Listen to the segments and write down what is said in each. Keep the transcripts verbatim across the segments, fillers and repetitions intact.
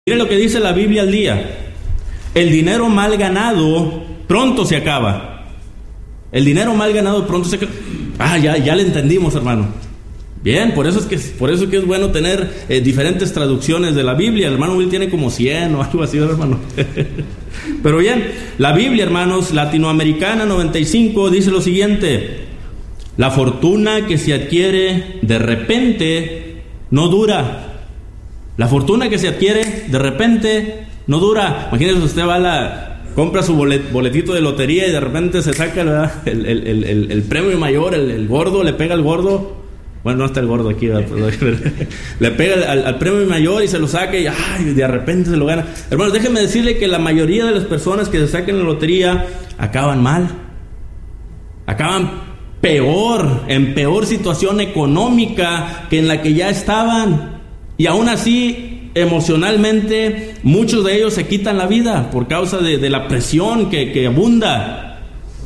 Mire lo que dice la Biblia al día. El dinero mal ganado pronto se acaba. El dinero mal ganado pronto se acaba. Ah, ya, ya le entendimos, hermano. Bien, por eso es que, por eso que es bueno tener eh, diferentes traducciones de la Biblia. El hermano Will tiene como cien o algo así, hermano. Pero bien, la Biblia, hermanos, latinoamericana noventa y cinco dice lo siguiente: la fortuna que se adquiere de repente no dura. La fortuna que se adquiere de repente no dura. Imagínese, usted va a la, compra su bolet, boletito de lotería y de repente se saca el, el, el, el, el premio mayor, el, el gordo, le pega al gordo. Bueno, no está el gordo aquí, le pega al, al premio mayor y se lo saca y ay, de repente se lo gana. Hermanos, déjenme decirle que la mayoría de las personas que se sacan la lotería acaban mal, acaban peor, en peor situación económica que en la que ya estaban. Y aún así, emocionalmente, muchos de ellos se quitan la vida por causa de, de la presión que, que abunda.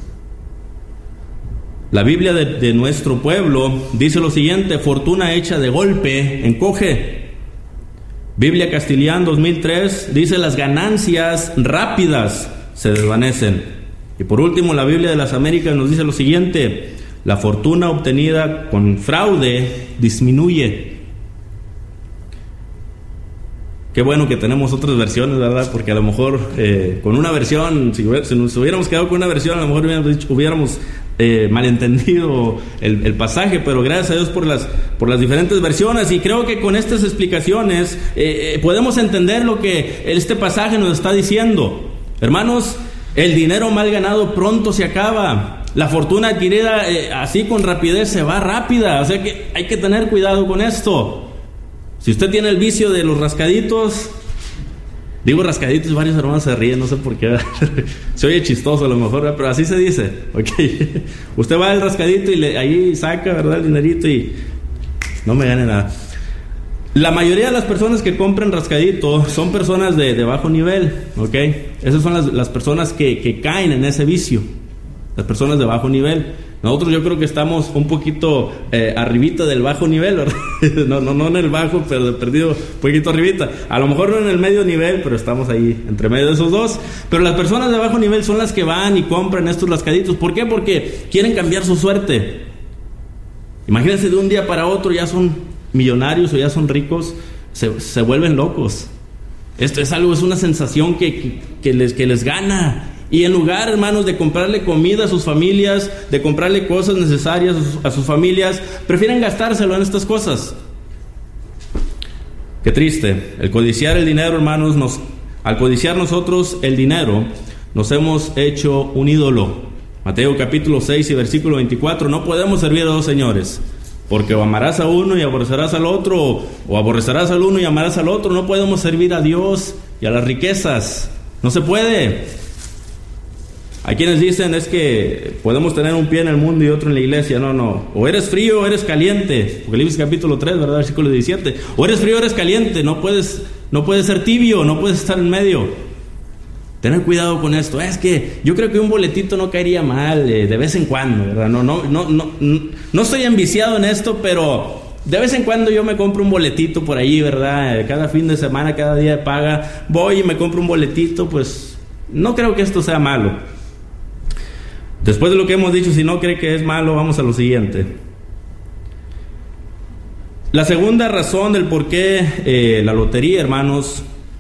La Biblia de, de nuestro pueblo dice lo siguiente: fortuna hecha de golpe encoge. Biblia Castilian dos mil tres dice: las ganancias rápidas se desvanecen. Y por último, la Biblia de las Américas nos dice lo siguiente: la fortuna obtenida con fraude disminuye. Qué bueno que tenemos otras versiones, ¿verdad? Porque a lo mejor eh, con una versión, si, hubiera, si nos hubiéramos quedado con una versión, a lo mejor hubiéramos, dicho, hubiéramos eh, malentendido el, el pasaje, pero gracias a Dios por las, por las diferentes versiones. Y creo que con estas explicaciones eh, eh, podemos entender lo que este pasaje nos está diciendo. Hermanos, el dinero mal ganado pronto se acaba. La fortuna adquirida eh, así con rapidez se va rápida. O sea que hay que tener cuidado con esto. Si usted tiene el vicio de los rascaditos, digo rascaditos, varios hermanos se ríen, no sé por qué, se oye chistoso a lo mejor, pero así se dice, ok. Usted va al rascadito y le, ahí saca, ¿verdad?, el dinerito y no me gane nada. La mayoría de las personas que compran rascadito son personas de, de bajo nivel, ok. Esas son las, las personas que, que caen en ese vicio, las personas de bajo nivel. Nosotros yo creo que estamos un poquito eh, arribita del bajo nivel, ¿verdad? No, no, no en el bajo, pero perdido un poquito arribita. A lo mejor no en el medio nivel, pero estamos ahí entre medio de esos dos. Pero las personas de bajo nivel son las que van y compran estos rascaditos. ¿Por qué? Porque quieren cambiar su suerte. Imagínense, de un día para otro ya son millonarios o ya son ricos, se, se vuelven locos. Esto es algo, es una sensación que, que, que, les, que les gana. Y en lugar, hermanos, de comprarle comida a sus familias, de comprarle cosas necesarias a sus, a sus familias, prefieren gastárselo en estas cosas. Qué triste. El codiciar el dinero, hermanos, nos, al codiciar nosotros el dinero, nos hemos hecho un ídolo. Mateo capítulo seis y versículo veinticuatro: no podemos servir a dos señores, porque o amarás a uno y aborrecerás al otro, o, o aborrecerás al uno y amarás al otro. No podemos servir a Dios y a las riquezas. No se puede. Hay quienes dicen es que podemos tener un pie en el mundo y otro en la iglesia. No, no. O eres frío o eres caliente. Apocalipsis capítulo tres, ¿verdad? Versículo diecisiete. O eres frío o eres caliente. No puedes, no puedes ser tibio, no puedes estar en medio. Tener cuidado con esto. Es que yo creo que un boletito no caería mal eh, de vez en cuando, ¿verdad? No, no, no, no, no, no estoy enviciado en esto, pero de vez en cuando yo me compro un boletito por ahí, ¿verdad? Cada fin de semana, cada día de paga, voy y me compro un boletito. Pues no creo que esto sea malo. Después de lo que hemos dicho, si no cree que es malo, vamos a lo siguiente. La segunda razón del por qué eh, la lotería, hermanos,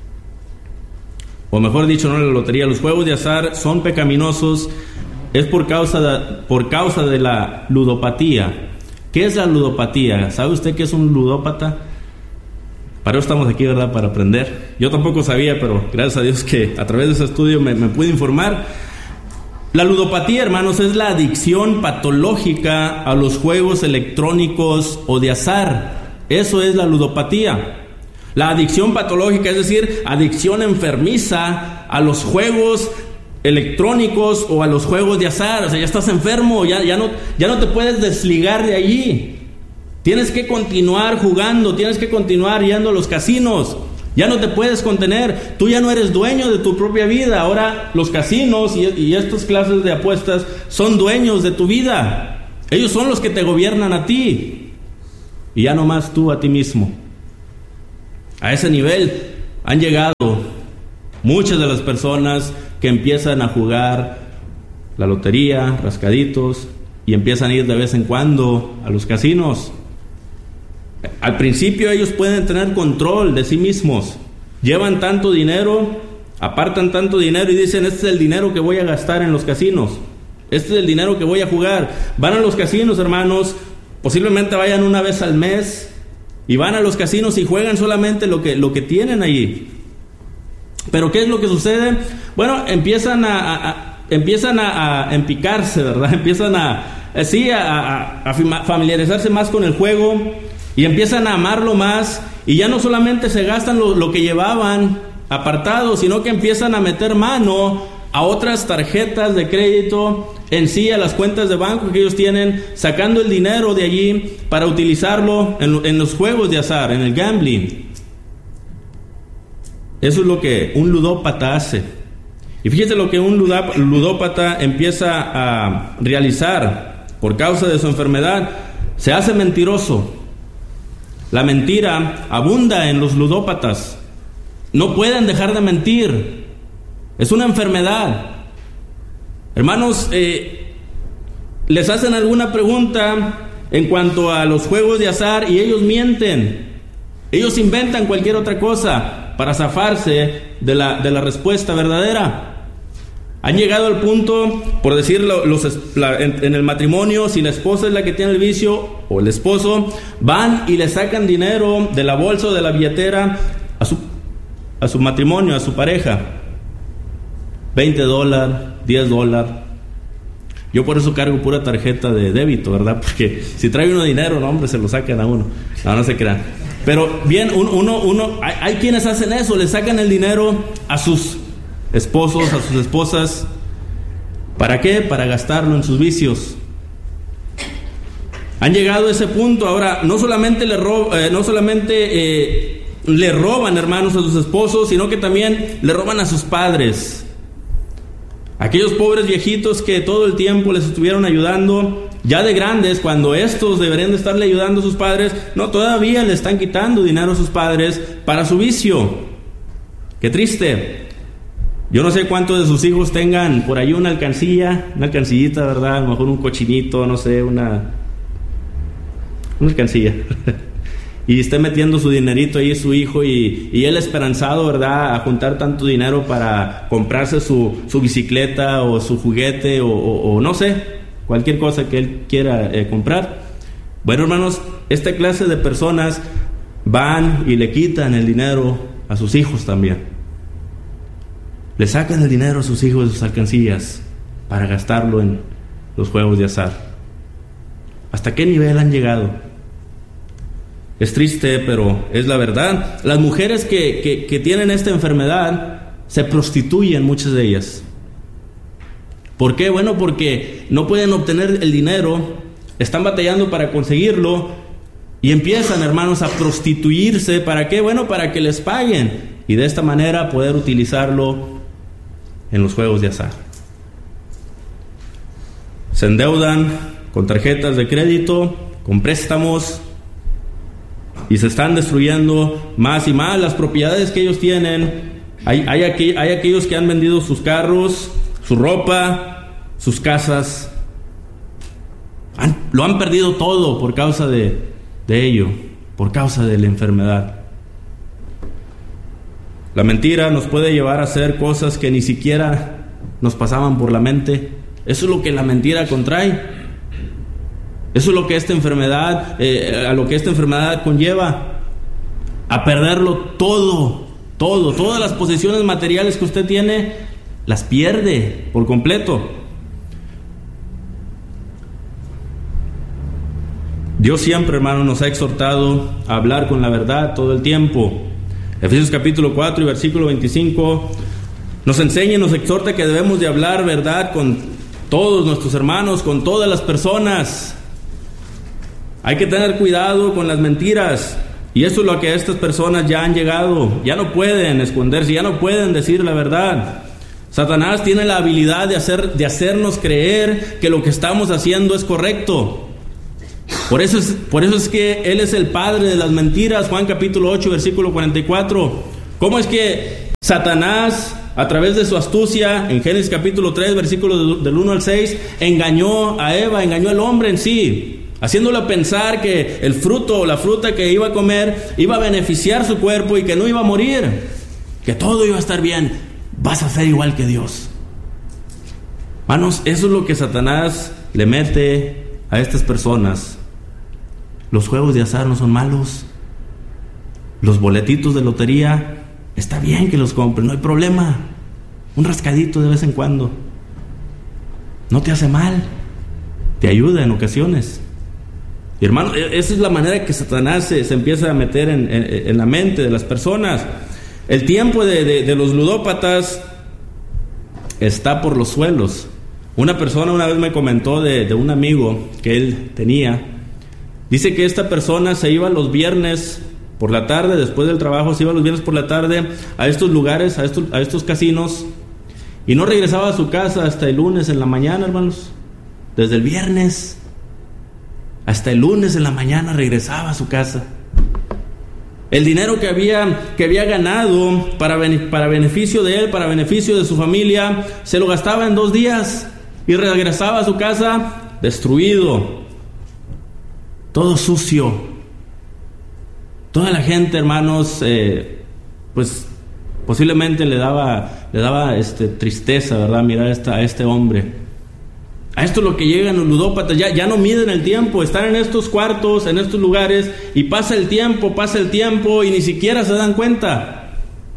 o mejor dicho, no la lotería, los juegos de azar son pecaminosos, es por causa de, por causa de la ludopatía. ¿Qué es la ludopatía? ¿Sabe usted qué es un ludópata? Para eso estamos aquí, ¿verdad? Para aprender. Yo tampoco sabía, pero gracias a Dios que a través de ese estudio me, me pude informar. La ludopatía, hermanos, es la adicción patológica a los juegos electrónicos o de azar. Eso es la ludopatía. La adicción patológica, es decir, adicción enfermiza a los juegos electrónicos o a los juegos de azar. O sea, ya estás enfermo, ya, ya, no, ya no te puedes desligar de allí. Tienes que continuar jugando, tienes que continuar yendo a los casinos. Ya no te puedes contener. Tú ya no eres dueño de tu propia vida. Ahora los casinos y, y estas clases de apuestas son dueños de tu vida. Ellos son los que te gobiernan a ti. Y ya no más tú a ti mismo. A ese nivel han llegado muchas de las personas que empiezan a jugar la lotería, rascaditos, y empiezan a ir de vez en cuando a los casinos. Al principio ellos pueden tener control de sí mismos, llevan tanto dinero, apartan tanto dinero y dicen: este es el dinero que voy a gastar en los casinos, este es el dinero que voy a jugar. Van a los casinos, hermanos, posiblemente vayan una vez al mes, y van a los casinos y juegan solamente lo que, lo que tienen allí. Pero ¿qué es lo que sucede? Bueno, empiezan a, a, a empiezan a, a empicarse, ¿verdad? Empiezan a, a sí, a, a, a familiarizarse más con el juego, y empiezan a amarlo más, y ya no solamente se gastan lo, lo que llevaban apartado, sino que empiezan a meter mano a otras tarjetas de crédito, en sí a las cuentas de banco que ellos tienen, sacando el dinero de allí para utilizarlo en, en los juegos de azar, en el gambling. Eso es lo que un ludópata hace. Y fíjese lo que un ludópata empieza a realizar por causa de su enfermedad: se hace mentiroso. La mentira abunda en los ludópatas. No pueden dejar de mentir. Es una enfermedad. Hermanos, eh, les hacen alguna pregunta en cuanto a los juegos de azar y ellos mienten. Ellos inventan cualquier otra cosa para zafarse de la, de la respuesta verdadera. Han llegado al punto, por decirlo, los, la, en, en el matrimonio, si la esposa es la que tiene el vicio, o el esposo, van y le sacan dinero de la bolsa o de la billetera a su, a su matrimonio, a su pareja. veinte dólares, diez dólares. Yo por eso cargo pura tarjeta de débito, ¿verdad? Porque si trae uno dinero, no, hombre, se lo sacan a uno. No, no se crean. Pero bien, uno, uno, hay, hay quienes hacen eso, le sacan el dinero a sus esposos, a sus esposas. ¿Para qué? Para gastarlo en sus vicios. Han llegado a ese punto. Ahora, no solamente le, rob, eh, no solamente, eh, le roban, hermanos, a sus esposos, sino que también le roban a sus padres. Aquellos pobres viejitos que todo el tiempo les estuvieron ayudando, ya de grandes, cuando estos deberían de estarle ayudando a sus padres, no, todavía le están quitando dinero a sus padres para su vicio. Qué triste. Yo no sé cuántos de sus hijos tengan por ahí una alcancilla, una alcancillita, ¿verdad? A lo mejor un cochinito, no sé, una, una alcancilla. Y esté metiendo su dinerito ahí su hijo, y, y él esperanzado, ¿verdad?, a juntar tanto dinero para comprarse su, su bicicleta o su juguete o, o, o no sé, cualquier cosa que él quiera eh, comprar. Bueno, hermanos, esta clase de personas van y le quitan el dinero a sus hijos también. Le sacan el dinero a sus hijos de sus alcancillas para gastarlo en los juegos de azar. ¿Hasta qué nivel han llegado? Es triste, pero es la verdad. Las mujeres que, que, que tienen esta enfermedad se prostituyen, muchas de ellas. ¿Por qué? Bueno, porque no pueden obtener el dinero, están batallando para conseguirlo y empiezan, hermanos, a prostituirse. ¿Para qué? Bueno, para que les paguen y de esta manera poder utilizarlo en los juegos de azar. Se endeudan con tarjetas de crédito, con préstamos, y se están destruyendo más y más las propiedades que ellos tienen. Hay, hay, aquí, hay aquellos que han vendido sus carros, su ropa, sus casas. Han, lo han perdido todo por causa de, de ello, por causa de la enfermedad. La mentira nos puede llevar a hacer cosas que ni siquiera nos pasaban por la mente. Eso es lo que la mentira contrae. Eso es lo que esta enfermedad, eh, a lo que esta enfermedad conlleva, a perderlo todo, todo, todas las posesiones materiales que usted tiene, las pierde por completo. Dios siempre, hermano, nos ha exhortado a hablar con la verdad todo el tiempo. Efesios capítulo cuatro y versículo veinticinco nos enseña y nos exhorta que debemos de hablar verdad con todos nuestros hermanos, con todas las personas. Hay que tener cuidado con las mentiras, y eso es lo que estas personas ya han llegado. Ya no pueden esconderse, ya no pueden decir la verdad. Satanás tiene la habilidad de hacer, de hacernos creer que lo que estamos haciendo es correcto. Por eso es, por eso es que él es el padre de las mentiras. Juan capítulo ocho, versículo cuarenta y cuatro. ¿Cómo es que Satanás, a través de su astucia, en Génesis capítulo tres, versículos del uno al seis, engañó a Eva, engañó al hombre en sí, haciéndole pensar que el fruto o la fruta que iba a comer iba a beneficiar su cuerpo y que no iba a morir, que todo iba a estar bien? Vas a ser igual que Dios. Hermanos, eso es lo que Satanás le mete a estas personas. Los juegos de azar no son malos. Los boletitos de lotería, está bien que los compren, no hay problema. Un rascadito de vez en cuando no te hace mal, te ayuda en ocasiones. Y hermano, esa es la manera que Satanás se, se empieza a meter en, en, en la mente de las personas. El tiempo de, de, de los ludópatas está por los suelos. Una persona una vez me comentó de, de un amigo que él tenía. Dice que esta persona se iba los viernes por la tarde, después del trabajo, se iba los viernes por la tarde a estos lugares, a estos, a estos casinos, y no regresaba a su casa hasta el lunes en la mañana, hermanos. Desde el viernes hasta el lunes en la mañana regresaba a su casa. El dinero que había, que había ganado para, para beneficio de él, para beneficio de su familia, se lo gastaba en dos días y regresaba a su casa destruido, todo sucio. Toda la gente, hermanos, eh, pues posiblemente le daba, le daba este, tristeza, ¿verdad? Mirar a, esta, a este hombre. A esto es lo que llegan los ludópatas, ya, ya no miden el tiempo, están en estos cuartos, en estos lugares, y pasa el tiempo, pasa el tiempo, y ni siquiera se dan cuenta.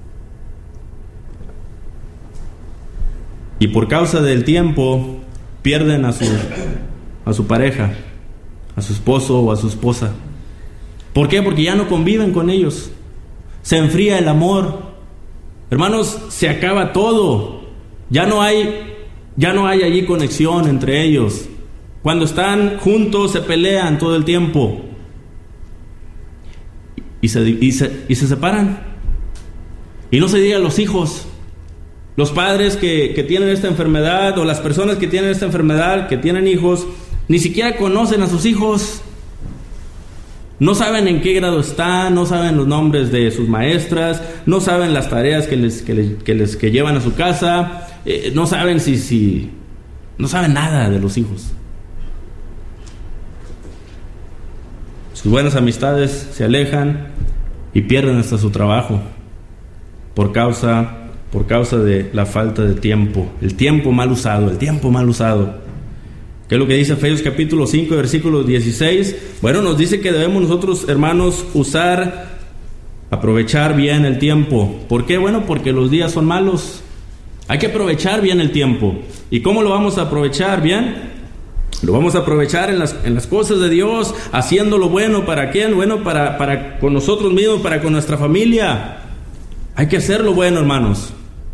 Y por causa del tiempo, pierden a su, a su pareja, a su esposo o a su esposa. ¿Por qué? Porque ya no conviven con ellos. Se enfría el amor. Hermanos, se acaba todo. Ya no hay, ya no hay allí conexión entre ellos. Cuando están juntos se pelean todo el tiempo. Y se, y se, y se separan. Y no se diga los hijos. Los padres que, que tienen esta enfermedad, o las personas que tienen esta enfermedad, que tienen hijos, ni siquiera conocen a sus hijos. No saben en qué grado están, no saben los nombres de sus maestras, no saben las tareas que les, que les, que les que llevan a su casa, eh, no saben si, si, no saben nada de los hijos. Sus buenas amistades se alejan y pierden hasta su trabajo por causa, por causa de la falta de tiempo, el tiempo mal usado, el tiempo mal usado. ¿Qué es lo que dice Efesios capítulo cinco, versículo dieciséis? Bueno, nos dice que debemos nosotros, hermanos, usar, aprovechar bien el tiempo. ¿Por qué? Bueno, porque los días son malos. Hay que aprovechar bien el tiempo. ¿Y cómo lo vamos a aprovechar bien? Lo vamos a aprovechar en las, en las cosas de Dios, haciendo lo bueno. ¿Para quién? Bueno, para, para con nosotros mismos, para con nuestra familia. Hay que hacer lo bueno, hermanos.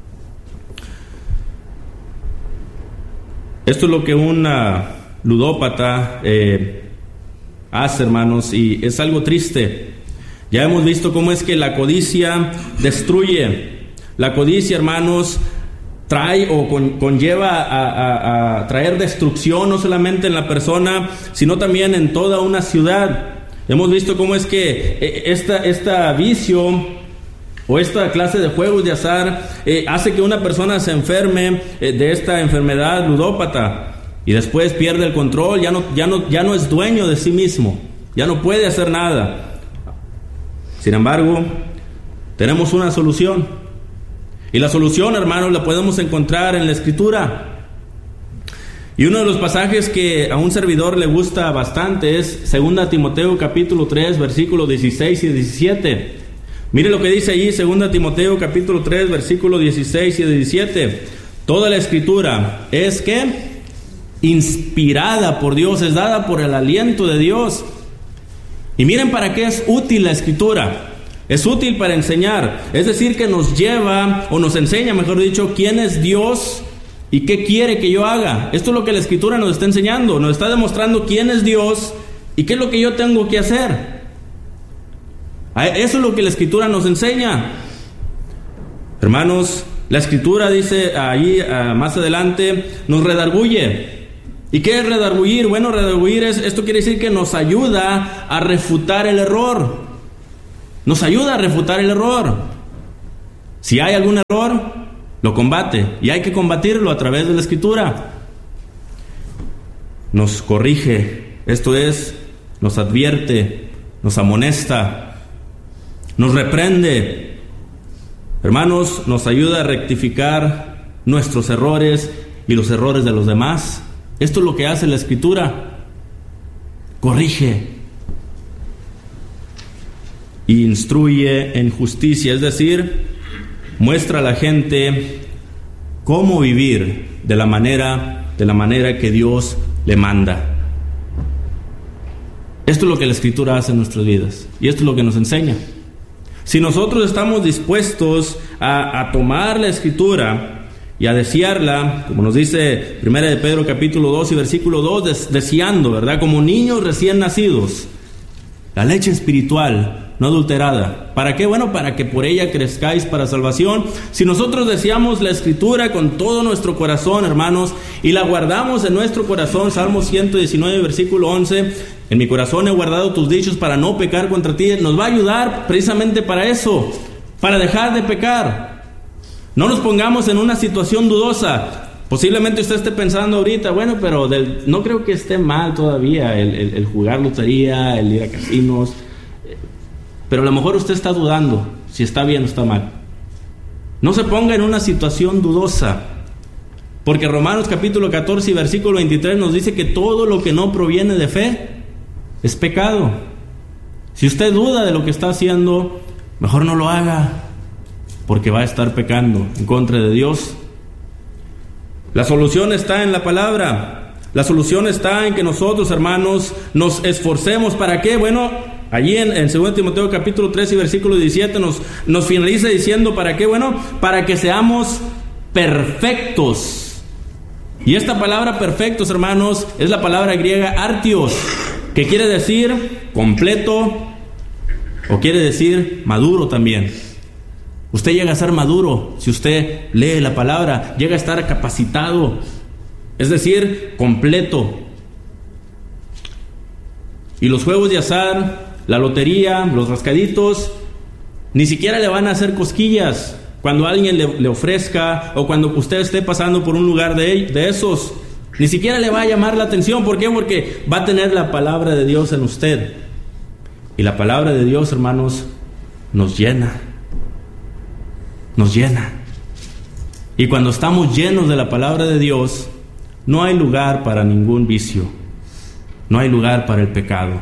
Esto es lo que un uh, ludópata eh, hace, hermanos, y es algo triste. Ya hemos visto cómo es que la codicia destruye. La codicia, hermanos, trae o con, conlleva a, a, a traer destrucción, no solamente en la persona, sino también en toda una ciudad. Hemos visto cómo es que esta, esta vicio o esta clase de juegos de azar eh, hace que una persona se enferme eh, de esta enfermedad ludópata y después pierde el control, ya no, ya, no, ya no es dueño de sí mismo, ya no puede hacer nada. Sin embargo, tenemos una solución, y la solución, hermanos, la podemos encontrar en la Escritura. Y uno de los pasajes que a un servidor le gusta bastante es segunda Timoteo capítulo tres, versículos dieciséis y diecisiete. Mire lo que dice allí, segunda Timoteo capítulo tres, versículos dieciséis y diecisiete. Toda la Escritura es que inspirada por Dios, es dada por el aliento de Dios. Y miren para qué es útil la Escritura. Es útil para enseñar, es decir, que nos lleva o nos enseña, mejor dicho, quién es Dios y qué quiere que yo haga. Esto es lo que la Escritura nos está enseñando, nos está demostrando quién es Dios y qué es lo que yo tengo que hacer. Eso es lo que la Escritura nos enseña. Hermanos, la Escritura dice ahí uh, más adelante, nos redarguye. ¿Y qué es redarguir? Bueno, redarguir es, esto quiere decir que nos ayuda a refutar el error. Nos ayuda a refutar el error. Si hay algún error, lo combate, y hay que combatirlo a través de la Escritura. Nos corrige, esto es, nos advierte, nos amonesta, nos reprende. Hermanos, nos ayuda a rectificar nuestros errores y los errores de los demás. Esto es lo que hace la Escritura. Corrige, instruye en justicia, es decir, muestra a la gente cómo vivir de la manera, de la manera que Dios le manda. Esto es lo que la Escritura hace en nuestras vidas, y esto es lo que nos enseña. Si nosotros estamos dispuestos a, a tomar la Escritura y a desearla, como nos dice primera de Pedro capítulo dos y versículo dos, des, deseando, ¿verdad? Como niños recién nacidos, la leche espiritual no adulterada. ¿Para qué? Bueno, para que por ella crezcáis para salvación. Si nosotros deseamos la Escritura con todo nuestro corazón, hermanos, y la guardamos en nuestro corazón, Salmo ciento diecinueve, versículo once, en mi corazón he guardado tus dichos para no pecar contra ti, nos va a ayudar precisamente para eso, para dejar de pecar. No nos pongamos en una situación dudosa. Posiblemente usted esté pensando ahorita, bueno, pero del, no creo que esté mal todavía el, el, el jugar lotería, el ir a casinos, pero a lo mejor usted está dudando si está bien o está mal. No se ponga en una situación dudosa, porque Romanos capítulo catorce y versículo veintitrés nos dice que todo lo que no proviene de fe es pecado. Si usted duda de lo que está haciendo, mejor no lo haga, porque va a estar pecando en contra de Dios. La solución está en la palabra. La solución está en que nosotros, hermanos, nos esforcemos. ¿Para qué? Bueno, allí en, en segundo Timoteo capítulo tres y versículo diecisiete nos, nos finaliza diciendo, ¿para qué? Bueno, para que seamos perfectos. Y esta palabra perfectos, hermanos, es la palabra griega artios, que quiere decir completo o quiere decir maduro también. Usted llega a ser maduro si usted lee la palabra, llega a estar capacitado, es decir, completo. Y los juegos de azar, la lotería, los rascaditos, ni siquiera le van a hacer cosquillas cuando alguien le, le ofrezca, o cuando usted esté pasando por un lugar de, de esos. Ni siquiera le va a llamar la atención. ¿Por qué? Porque va a tener la palabra de Dios en usted. Y la palabra de Dios, hermanos, nos llena. Nos llena. Y cuando estamos llenos de la palabra de Dios, no hay lugar para ningún vicio. No hay lugar para el pecado.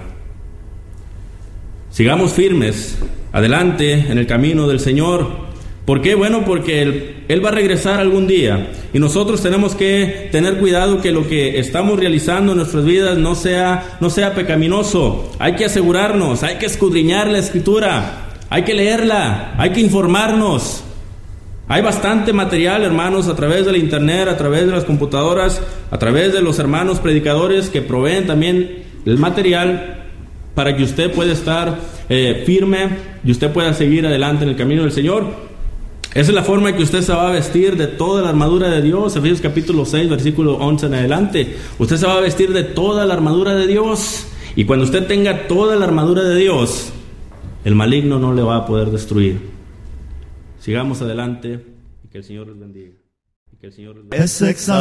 Sigamos firmes, adelante en el camino del Señor. ¿Por qué? Bueno, porque Él, Él va a regresar algún día. Y nosotros tenemos que tener cuidado que lo que estamos realizando en nuestras vidas no sea, no sea pecaminoso. Hay que asegurarnos, hay que escudriñar la Escritura, hay que leerla, hay que informarnos. Hay bastante material, hermanos, a través de la internet, a través de las computadoras, a través de los hermanos predicadores que proveen también el material para que usted pueda estar eh, firme y usted pueda seguir adelante en el camino del Señor. Esa es la forma en que usted se va a vestir de toda la armadura de Dios. Efesios capítulo seis, versículo once en adelante. Usted se va a vestir de toda la armadura de Dios. Y cuando usted tenga toda la armadura de Dios, el maligno no le va a poder destruir. Sigamos adelante y que el Señor les bendiga. Y que el Señor les bendiga.